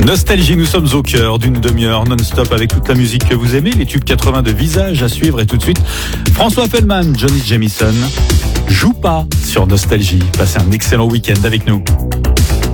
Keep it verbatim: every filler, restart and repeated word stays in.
Nostalgie, nous sommes au cœur d'une demi-heure non-stop avec toute la musique que vous aimez, les tubes quatre-vingts de Visage à suivre et tout de suite, François Fellman, Johnny Jamison, Joue pas sur Nostalgie. Passez un excellent week-end avec nous.